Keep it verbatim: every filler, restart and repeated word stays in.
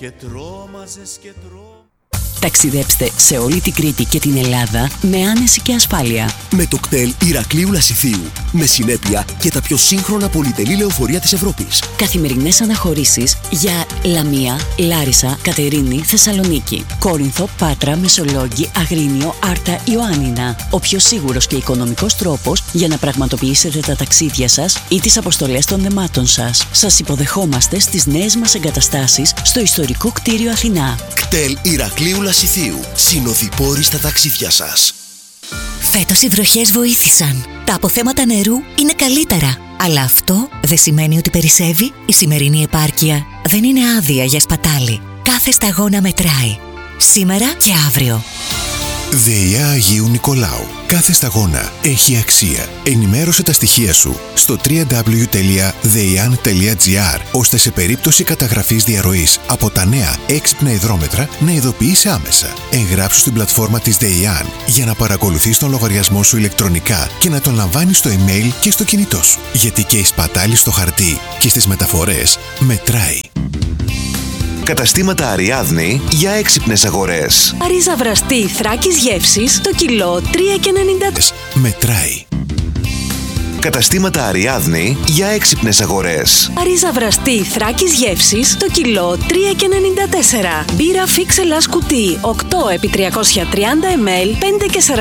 και τρόμαζες και τρόμαζες. Ταξιδέψτε σε όλη την Κρήτη και την Ελλάδα με άνεση και ασφάλεια. Με το κτέλ Ηρακλείου Λασιθίου. Με συνέπεια και τα πιο σύγχρονα πολυτελή λεωφορεία της Ευρώπης. Καθημερινές αναχωρήσεις για Λαμία, Λάρισα, Κατερίνη, Θεσσαλονίκη, Κόρινθο, Πάτρα, Μεσολόγγι, Αγρίνιο, Άρτα, Ιωάννινα. Ο πιο σίγουρος και οικονομικός τρόπος για να πραγματοποιήσετε τα ταξίδια σας ή τις αποστολές των δεμάτων σας. Σας υποδεχόμαστε στις νέες μας εγκαταστάσεις στο ιστορικό κτίριο Αθηνά. Κτέλ Ηρακλείου Λασιθίου. Συνοδοιπόροι στα ταξίδια σας. Φέτος οι βροχές βοήθησαν. Τα αποθέματα νερού είναι καλύτερα. Αλλά αυτό δεν σημαίνει ότι περισσεύει. Η σημερινή επάρκεια δεν είναι άδεια για σπατάλη. Κάθε σταγόνα μετράει. Σήμερα και αύριο. ΔΕΙΑ Αγίου Νικολάου. Κάθε σταγόνα έχει αξία. Ενημέρωσε τα στοιχεία σου στο double-u double-u double-u τελεία δeian τελεία gr, ώστε σε περίπτωση καταγραφής διαρροής από τα νέα έξυπνα υδρόμετρα να ειδοποιείσαι άμεσα. Εγγράψου στην πλατφόρμα της ΔΕΙΑΝ για να παρακολουθείς τον λογαριασμό σου ηλεκτρονικά και να τον λαμβάνεις στο email και στο κινητό σου. Γιατί και η σπατάλη στο χαρτί και στις μεταφορές μετράει. Καταστήματα Αριάδνη για έξυπνες αγορές. Ρίζα βραστή Θράκης γεύσης το κιλό τρία και ενενήντα. Μετράει. Καταστήματα Αριάδνη για έξυπνες αγορές. Ρίζα βραστή Θράκης γεύσης το κιλό τρία και ενενήντα τέσσερα. Μπύρα Fix Ελλάς κουτί οκτώ επί τριακόσια τριάντα μιλιλίτρα πέντε και